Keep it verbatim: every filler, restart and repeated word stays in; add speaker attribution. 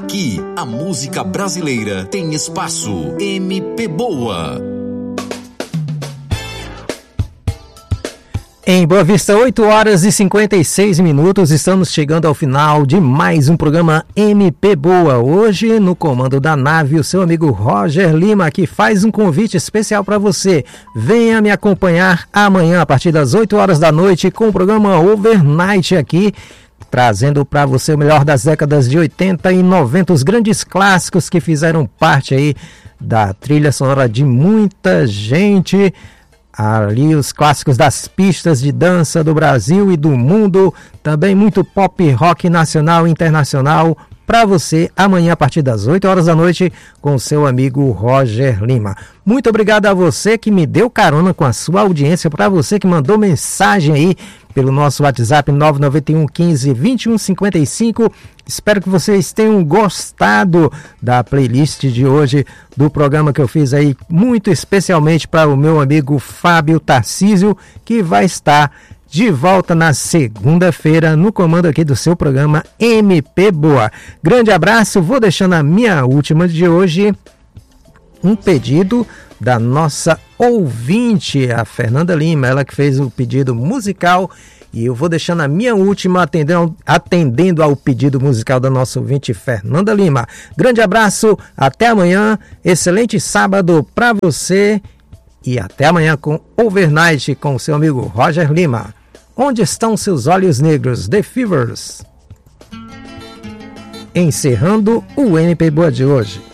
Speaker 1: Aqui, a música brasileira tem espaço. M P Boa.
Speaker 2: Em Boa Vista, oito horas e cinquenta e seis minutos, estamos chegando ao final de mais um programa M P Boa. Hoje, no comando da nave, o seu amigo Roger Lima, que faz um convite especial para você. Venha me acompanhar amanhã, a partir das oito horas da noite, com o programa Overnight aqui, trazendo para você o melhor das décadas de oitenta e noventa, os grandes clássicos que fizeram parte aí da trilha sonora de muita gente. Ali os clássicos das pistas de dança do Brasil e do mundo, também muito pop rock nacional e internacional para você amanhã a partir das oito horas da noite com o seu amigo Roger Lima. Muito obrigado a você que me deu carona com a sua audiência, para você que mandou mensagem aí pelo nosso WhatsApp nove nove um, quinze, vinte e um, cinquenta e cinco. Espero que vocês tenham gostado da playlist de hoje, do programa que eu fiz aí, muito especialmente para o meu amigo Fábio Tarcísio, que vai estar de volta na segunda-feira no comando aqui do seu programa M P Boa. Grande abraço, vou deixando a minha última de hoje, um pedido da nossa ouvinte, a Fernanda Lima, ela que fez o pedido musical, e eu vou deixando a minha última atendendo, atendendo ao pedido musical da nossa ouvinte Fernanda Lima. Grande abraço, até amanhã, excelente sábado para você e até amanhã com Overnight com o seu amigo Roger Lima. Onde estão seus olhos negros? The Fevers. Encerrando o M P Boa de hoje.